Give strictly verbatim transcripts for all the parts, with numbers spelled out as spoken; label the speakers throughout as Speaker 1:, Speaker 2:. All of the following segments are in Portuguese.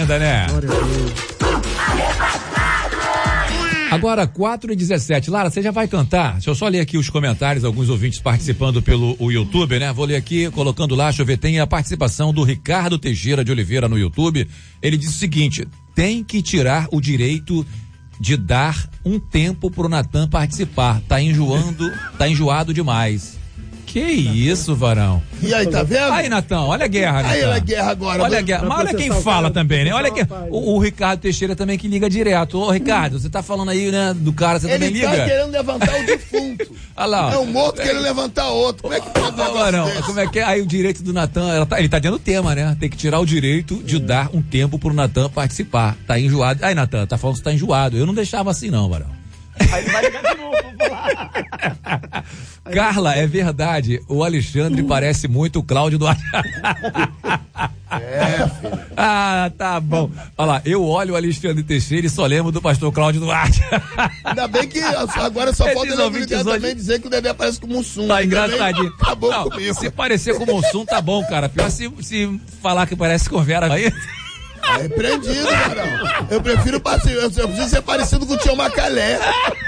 Speaker 1: ainda, né?
Speaker 2: Glória a Deus.
Speaker 1: Agora, quatro e dezessete. Lara, você já vai cantar? Deixa eu só ler aqui os comentários, alguns ouvintes participando pelo o YouTube, né? Vou ler aqui, colocando lá, deixa eu ver, tem a participação do Ricardo Teixeira de Oliveira no YouTube. Ele diz o seguinte: tem que tirar o direito de dar um tempo pro Natan participar. Tá enjoando, tá enjoado demais. Que isso, Varão?
Speaker 3: E aí, tá vendo?
Speaker 1: Aí, Natão, olha a guerra, Natão.
Speaker 3: Aí, olha a guerra agora.
Speaker 1: Olha a guerra. Mas olha quem fala também, né? Olha que, o, o Ricardo Teixeira também que liga direto. Ô, Ricardo, você tá falando aí, né, do cara, você
Speaker 3: Ele
Speaker 1: também liga?
Speaker 3: Ele tá querendo levantar o defunto.
Speaker 1: Olha lá.
Speaker 3: É um morto querendo levantar outro. Como é que pode
Speaker 1: um Varão, como é que é? Aí o direito do Natan, tá, ele tá dando o tema, né? Tem que tirar o direito de dar um tempo pro Natan participar. Tá enjoado. Aí, Natan, tá falando que você tá enjoado. Eu não deixava assim não, Varão.
Speaker 2: Aí ele vai ligar de novo, vou falar.
Speaker 1: Carla, é verdade, o Alexandre uh. parece muito o Cláudio Duarte.
Speaker 3: É, filho.
Speaker 1: Ah, tá bom. Olha lá, eu olho o Alexandre Teixeira e só lembro do pastor Cláudio Duarte.
Speaker 3: Ainda bem que agora só falta ele
Speaker 1: hoje...
Speaker 3: também dizer que o Dedé parece com o Mussum.
Speaker 1: Tá engraçadinho.
Speaker 3: Acabou
Speaker 1: não,
Speaker 3: comigo.
Speaker 1: Se parecer com o Mussum, tá bom, cara. Pior se, se falar que parece com Vera aí.
Speaker 3: É repreendido, Varão. Eu prefiro, eu preciso ser parecido com o Tião Macalé.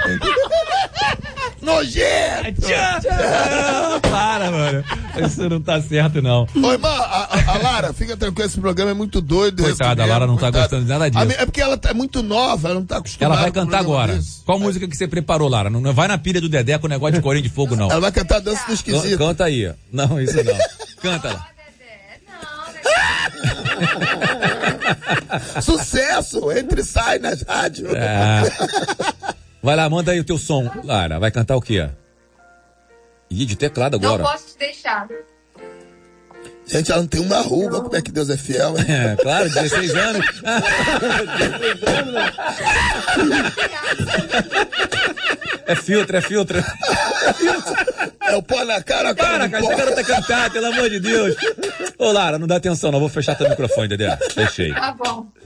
Speaker 3: Nojento!
Speaker 1: Para, mano. Isso não tá certo, não.
Speaker 3: Ô, irmã, a, a, a Lara, fica tranquila, esse programa é muito doido.
Speaker 1: Coitada, a Lara não tá gostando de nada disso.
Speaker 3: A, é porque ela tá muito nova, ela não tá acostumada.
Speaker 1: Ela vai cantar agora. Disso. Qual é. música que você preparou, Lara? Não, não vai na pilha do Dedé com o negócio de corinho de fogo, não.
Speaker 3: Ela vai cantar Dança do Esquisito.
Speaker 1: Canta aí. Não, isso não. Canta lá.
Speaker 3: Sucesso! Entre e sai nas rádios.
Speaker 1: É. Vai lá, manda aí o teu som, Lara. Vai cantar o quê? Ih, de teclado agora.
Speaker 4: Não posso te deixar.
Speaker 3: Gente, ela não tem uma ruga, como é que Deus é fiel, hein?
Speaker 1: É, claro, dezesseis anos. É filtro, é filtro.
Speaker 3: É o pó na cara,
Speaker 1: cara. Para, cara, esse cara tá cantar, pelo amor de Deus. Ô, Lara, não dá atenção, não. Vou fechar teu microfone, Dedé. Fechei.
Speaker 4: Tá bom.